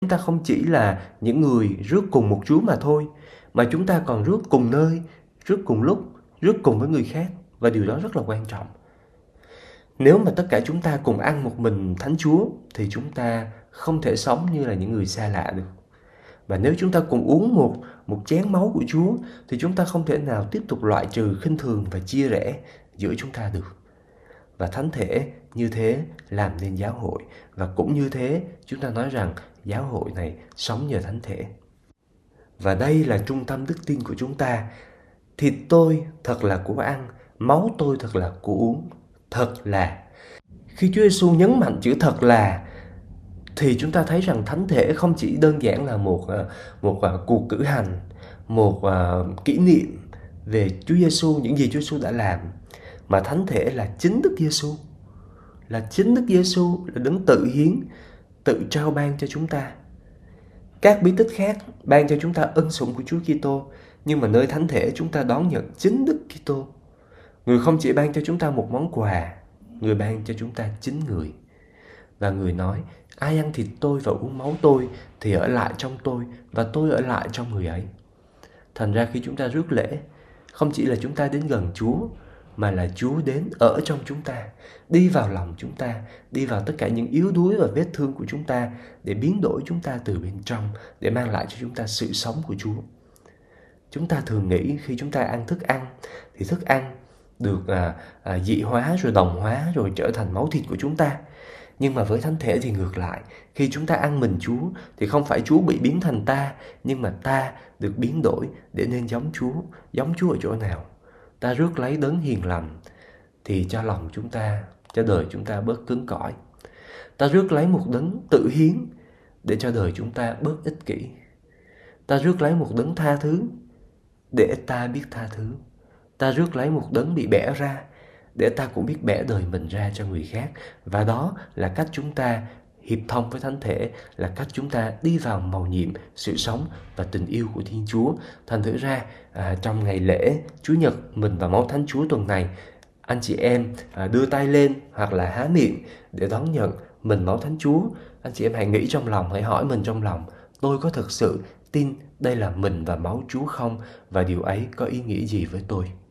ta không chỉ là những người rước cùng một Chúa mà thôi, mà chúng ta còn rước cùng nơi, rước cùng lúc, rước cùng với người khác. Và điều đó rất là quan trọng. Nếu mà tất cả chúng ta cùng ăn một mình Thánh Chúa thì chúng ta không thể sống như là những người xa lạ được. Và nếu chúng ta cùng uống một chén máu của Chúa thì chúng ta không thể nào tiếp tục loại trừ khinh thường và chia rẽ giữa chúng ta được. Và Thánh Thể như thế làm nên giáo hội. Và cũng như thế chúng ta nói rằng giáo hội này sống nhờ Thánh Thể. Và đây là trung tâm đức tin của chúng ta. Thịt tôi thật là của ăn, máu tôi thật là của uống. Thật là. Khi Chúa Giêsu nhấn mạnh chữ thật là thì chúng ta thấy rằng Thánh Thể không chỉ đơn giản là một cuộc cử hành, một kỷ niệm về Chúa Giêsu, những gì Chúa Giêsu đã làm, mà Thánh Thể là chính Đức Giêsu, là chính Đức Giêsu, là đấng tự hiến, tự trao ban cho chúng ta. Các bí tích khác ban cho chúng ta ân sủng của Chúa Kitô, nhưng mà nơi Thánh Thể chúng ta đón nhận chính Đức Kitô. Người không chỉ ban cho chúng ta một món quà, người ban cho chúng ta chính người. Và người nói, ai ăn thịt tôi và uống máu tôi thì ở lại trong tôi và tôi ở lại trong người ấy. Thành ra khi chúng ta rước lễ, không chỉ là chúng ta đến gần Chúa, mà là Chúa đến ở trong chúng ta, đi vào lòng chúng ta, đi vào tất cả những yếu đuối và vết thương của chúng ta để biến đổi chúng ta từ bên trong, để mang lại cho chúng ta sự sống của Chúa. Chúng ta thường nghĩ khi chúng ta ăn thức ăn thì thức ăn được dị hóa rồi đồng hóa rồi trở thành máu thịt của chúng ta. Nhưng mà với Thánh Thể thì ngược lại. Khi chúng ta ăn mình Chúa thì không phải Chúa bị biến thành ta, nhưng mà ta được biến đổi để nên giống Chúa. Giống Chúa ở chỗ nào? Ta rước lấy đấng hiền lành thì cho lòng chúng ta, cho đời chúng ta bớt cứng cỏi. Ta rước lấy một đấng tự hiến để cho đời chúng ta bớt ích kỷ. Ta rước lấy một đấng tha thứ để ta biết tha thứ. Ta rước lấy một đấng bị bẻ ra để ta cũng biết bẻ đời mình ra cho người khác. Và đó là cách chúng ta hiệp thông với Thánh Thể, là cách chúng ta đi vào mầu nhiệm sự sống và tình yêu của Thiên Chúa. Thành thử ra trong ngày lễ Chúa Nhật mình và máu Thánh Chúa tuần này, anh chị em đưa tay lên hoặc là há miệng để đón nhận mình máu Thánh Chúa. Anh chị em hãy nghĩ trong lòng, hãy hỏi mình trong lòng, tôi có thực sự tin đây là mình và máu Chúa không? Và điều ấy có ý nghĩa gì với tôi?